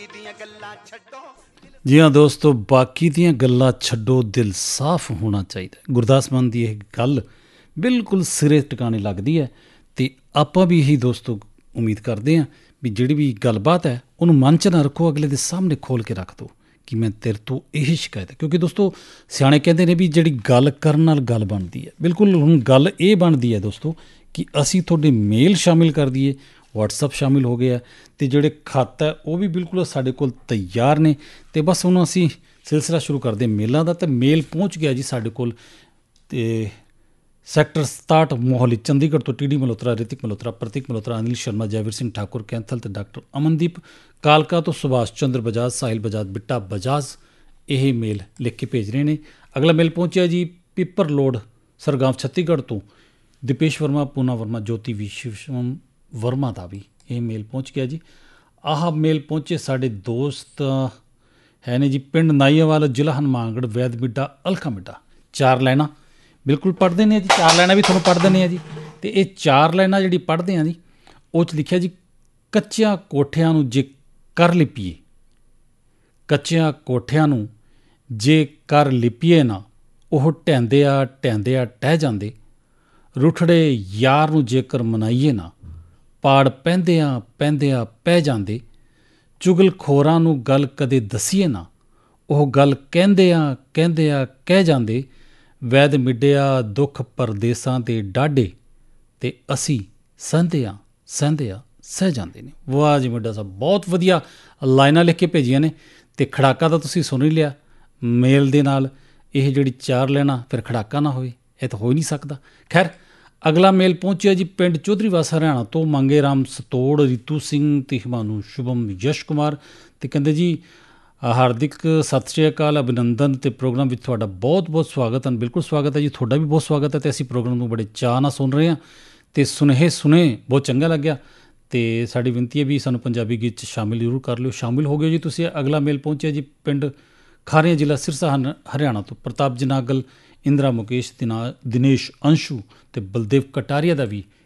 ਜੀ ਹਾਂ ਦੋਸਤੋ, ਬਾਕੀ ਦੀਆਂ ਗੱਲਾਂ ਛੱਡੋ, ਦਿਲ ਸਾਫ਼ ਹੋਣਾ ਚਾਹੀਦਾ। ਗੁਰਦਾਸ ਮਾਨ ਦੀ ਇਹ ਗੱਲ ਬਿਲਕੁਲ ਸਿਰੇ ਟਿਕਾਣੇ ਲੱਗਦੀ ਹੈ ਅਤੇ ਆਪਾਂ ਵੀ ਇਹੀ ਦੋਸਤੋ ਉਮੀਦ ਕਰਦੇ ਹਾਂ ਵੀ ਜਿਹੜੀ ਵੀ ਗੱਲਬਾਤ ਹੈ ਉਹਨੂੰ ਮਨ 'ਚ ਨਾ ਰੱਖੋ, ਅਗਲੇ ਦੇ ਸਾਹਮਣੇ ਖੋਲ੍ਹ ਕੇ ਰੱਖ ਦਿਓ ਕਿ ਮੈਂ ਤੇਰੇ ਤੋਂ ਇਹ ਸ਼ਿਕਾਇਤ ਹੈ। ਕਿਉਂਕਿ ਦੋਸਤੋ ਸਿਆਣੇ ਕਹਿੰਦੇ ਨੇ ਵੀ ਜਿਹੜੀ ਗੱਲ ਕਰਨ ਨਾਲ ਗੱਲ ਬਣਦੀ ਹੈ। ਬਿਲਕੁਲ ਹੁਣ ਗੱਲ ਇਹ ਬਣਦੀ ਹੈ ਦੋਸਤੋ ਕਿ ਅਸੀਂ ਤੁਹਾਡੇ ਮੇਲ ਸ਼ਾਮਿਲ ਕਰ ਦਈਏ, ਵਟਸਐਪ ਸ਼ਾਮਿਲ ਹੋ ਗਿਆ ਅਤੇ ਜਿਹੜੇ ਖੱਤ ਹੈ ਉਹ ਵੀ ਬਿਲਕੁਲ ਸਾਡੇ ਕੋਲ ਤਿਆਰ ਨੇ ਅਤੇ ਬਸ ਹੁਣ ਅਸੀਂ ਸਿਲਸਿਲਾ ਸ਼ੁਰੂ ਕਰਦੇ ਮੇਲਾਂ ਦਾ। ਅਤੇ ਮੇਲ ਪਹੁੰਚ ਗਿਆ ਜੀ ਸਾਡੇ ਕੋਲ, ਅਤੇ ਸੈਕਟਰ 67 ਮੋਹਾਲੀ ਚੰਡੀਗੜ੍ਹ ਤੋਂ ਟੀ ਡੀ ਮਲਹੋਤਰਾ, ਰਿਤਿਕ ਮਲਹੋਤਰਾ, ਪ੍ਰਤੀਕ ਮਲਹੋਤਰਾ, ਅਨਿਲ ਸ਼ਰਮਾ, ਜੈਵੀਰ ਸਿੰਘ ਠਾਕੁਰ ਕੈਂਥਲ ਅਤੇ ਡਾਕਟਰ ਅਮਨਦੀਪ। ਕਾਲਕਾ ਤੋਂ ਸੁਭਾਸ਼ ਚੰਦਰ ਬਜਾਜ, ਸਾਹਿਲ ਬਜਾਜ, ਬਿੱਟਾ ਬਜਾਜ ਇਹ ਮੇਲ ਲਿਖ ਕੇ ਭੇਜ ਰਹੇ ਨੇ। ਅਗਲਾ ਮੇਲ ਪਹੁੰਚਿਆ ਜੀ ਪਿੱਪਰ ਲੋਡ ਸਰਗਾਮ ਛੱਤੀਗੜ੍ਹ ਤੋਂ ਦੀਪੇਸ਼ ਵਰਮਾ, ਪੂਨਾ ਵਰਮਾ, ਜੋਤੀ ਵਿਸ਼ਵਮ ਵਰਮਾ ਦਾ ਵੀ ਇਹ ਮੇਲ ਪਹੁੰਚ ਗਿਆ ਜੀ। ਆਹ ਮੇਲ ਪਹੁੰਚੇ ਸਾਡੇ ਦੋਸਤ ਹੈ ਨੇ ਜੀ ਪਿੰਡ ਨਾਈਆਵਾਲ, ਜ਼ਿਲ੍ਹਾ ਹਨੂੰਮਾਨਗੜ੍ਹ, ਵੈਦ ਮਿੱਡਾ, ਅਲਖਾ ਮਿੱਡਾ। 4 ਲਾਈਨਾਂ ਬਿਲਕੁਲ ਪੜ੍ਹਦੇ ਨੇ ਜੀ, 4 ਲਾਈਨਾਂ ਵੀ ਤੁਹਾਨੂੰ ਪੜ੍ਹ ਦਿੰਦੇ ਹਾਂ ਜੀ। ਅਤੇ ਇਹ 4 ਲਾਈਨਾਂ ਜਿਹੜੀ ਪੜ੍ਹਦੇ ਹਾਂ ਜੀ ਉਹ 'ਚ ਲਿਖਿਆ ਜੀ, ਕੱਚਿਆਂ ਕੋਠਿਆਂ ਨੂੰ ਜੇ ਕਰ ਲਿਪੀਏ, ਕੱਚਿਆਂ ਕੋਠਿਆਂ ਨੂੰ ਜੇ ਕਰ ਲਿਪੀਏ ਨਾ, ਉਹ ਢਹਿੰਦਿਆਂ ਢਹਿੰਦਿਆਂ ਟਹਿ ਜਾਂਦੇ। ਰੁੱਠੜੇ ਯਾਰ ਨੂੰ ਜੇਕਰ ਮਨਾਈਏ ਨਾ, ਪਾੜ ਪੈਂਦਿਆਂ ਪੈਂਦਿਆਂ ਪੈ ਜਾਂਦੇ। ਚੁਗਲਖੋਰਾਂ ਨੂੰ ਗੱਲ ਕਦੇ ਦੱਸੀਏ ਨਾ, ਉਹ ਗੱਲ ਕਹਿੰਦਿਆਂ ਕਹਿੰਦਿਆਂ ਕਹਿ ਜਾਂਦੇ। ਵੈਦ ਮਿੱਡਿਆ ਦੁੱਖ ਪਰਦੇਸਾਂ ਦੇ ਡਾਢੇ, ਅਤੇ ਅਸੀਂ ਸਹਿੰਦਿਆਂ ਸਹਿੰਦਿਆਂ ਸਹਿ ਜਾਂਦੇ ਨੇ। ਵਾਹ ਜੀ ਮਿੱਡਾ ਸਾਹਿਬ, ਬਹੁਤ ਵਧੀਆ ਲਾਈਨਾਂ ਲਿਖ ਕੇ ਭੇਜੀਆਂ ਨੇ। ਅਤੇ ਖੜਾਕਾ ਤਾਂ ਤੁਸੀਂ ਸੁਣ ਹੀ ਲਿਆ ਮੇਲ ਦੇ ਨਾਲ। ਇਹ ਜਿਹੜੀ 4 ਲਾਈਨਾਂ ਫਿਰ ਖੜਾਕਾ ਨਾ ਹੋਵੇ, ਇਹ ਤਾਂ ਹੋ ਹੀ ਨਹੀਂ ਸਕਦਾ। ਖੈਰ ਅਗਲਾ ਮੇਲ ਪਹੁੰਚਿਆ ਜੀ ਪਿੰਡ ਚੌਧਰੀਵਾਸ ਹਰਿਆਣਾ ਤੋਂ ਮੰਗੇ ਰਾਮ ਸਤੋੜ, ਰੀਤੂ ਸਿੰਘ ਅਤੇ ਹਿਮਾਨੂ ਸ਼ੁਭਮ, ਯਸ਼ ਕੁਮਾਰ। ਅਤੇ ਕਹਿੰਦੇ ਜੀ ਹਾਰਦਿਕ ਸਤਿ ਸ਼੍ਰੀ ਅਕਾਲ, ਅਭਿਨੰਦਨ ਅਤੇ ਪ੍ਰੋਗਰਾਮ ਵਿੱਚ ਤੁਹਾਡਾ ਬਹੁਤ ਬਹੁਤ ਸਵਾਗਤ ਹਨ। ਬਿਲਕੁਲ ਸਵਾਗਤ ਹੈ ਜੀ, ਤੁਹਾਡਾ ਵੀ ਬਹੁਤ ਸਵਾਗਤ ਹੈ। ਅਤੇ ਅਸੀਂ ਪ੍ਰੋਗਰਾਮ ਨੂੰ ਬੜੇ ਚਾਅ ਨਾਲ ਸੁਣ ਰਹੇ ਹਾਂ ਅਤੇ ਸੁਨੇਹੇ ਸੁਣੇ ਬਹੁਤ ਚੰਗਾ ਲੱਗਿਆ। ਅਤੇ ਸਾਡੀ ਬੇਨਤੀ ਹੈ ਵੀ ਸਾਨੂੰ ਪੰਜਾਬੀ ਗੀਤ 'ਚ ਸ਼ਾਮਿਲ ਜ਼ਰੂਰ ਕਰ ਲਿਓ। ਸ਼ਾਮਿਲ ਹੋ ਗਏ ਜੀ ਤੁਸੀਂ। ਅਗਲਾ ਮੇਲ ਪਹੁੰਚਿਆ ਜੀ ਪਿੰਡ ਖਾਰੀਆਂ, ਜ਼ਿਲ੍ਹਾ ਸਿਰਸਾ ਹਰਿਆਣਾ ਤੋਂ ਪ੍ਰਤਾਪ ਜਨਾਗਲ, ਇੰਦਰਾ ਮੁਕੇਸ਼, ਦਿਨੇਸ਼ ਅੰਸ਼ੂ ਅਤੇ ਬਲਦੇਵ ਕਟਾਰੀਆ ਦਾ ਵੀ